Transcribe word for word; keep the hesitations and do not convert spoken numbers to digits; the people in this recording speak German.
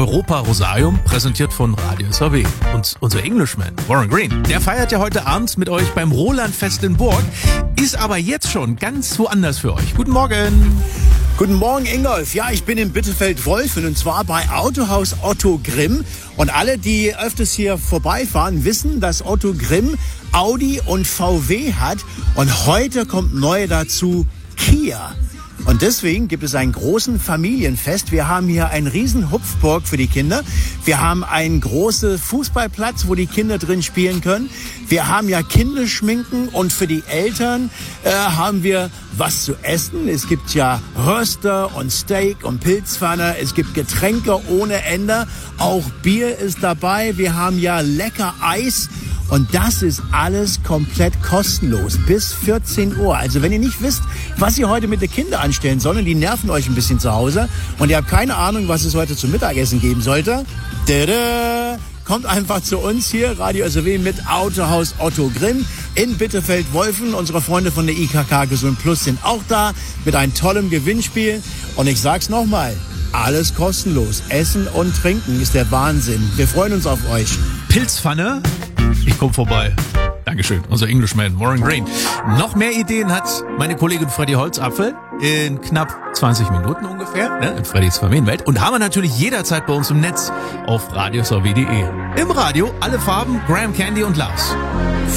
Europa Rosarium, präsentiert von Radio S R W. Und unser Englishman, Warren Green, der feiert ja heute Abend mit euch beim Rolandfest in Burg, ist aber jetzt schon ganz woanders für euch. Guten Morgen. Guten Morgen, Ingolf. Ja, ich bin in Bitterfeld-Wolfen und zwar bei Autohaus Otto Grimm. Und alle, die öfters hier vorbeifahren, wissen, dass Otto Grimm Audi und V W hat. Und heute kommt neu dazu Kia. Und deswegen gibt es ein großen Familienfest. Wir haben hier einen riesen Hupfburg für die Kinder. Wir haben einen großen Fußballplatz, wo die Kinder drin spielen können. Wir haben ja Kinderschminken und für die Eltern äh, haben wir was zu essen. Es gibt ja Röster und Steak und Pilzpfanne. Es gibt Getränke ohne Ende. Auch Bier ist dabei. Wir haben ja lecker Eis. Und das ist alles komplett kostenlos bis vierzehn Uhr. Also wenn ihr nicht wisst, was ihr heute mit den Kindern anstellen sollt, und die nerven euch ein bisschen zu Hause und ihr habt keine Ahnung, was es heute zum Mittagessen geben sollte, tada, kommt einfach zu uns hier, Radio S R W mit Autohaus Otto Grimm in Bitterfeld-Wolfen. Unsere Freunde von der I K K Gesund Plus sind auch da mit einem tollen Gewinnspiel. Und ich sag's nochmal, alles kostenlos. Essen und Trinken ist der Wahnsinn. Wir freuen uns auf euch. Pilzpfanne? Ich komm vorbei. Dankeschön, unser Englishman, Warren Green. Noch mehr Ideen hat meine Kollegin Freddy Holzapfel in knapp zwanzig Minuten ungefähr, ne, in Freddys Familienwelt. Und haben wir natürlich jederzeit bei uns im Netz auf radio s r w punkt d e. Im Radio alle Farben, Graham Candy und Lars.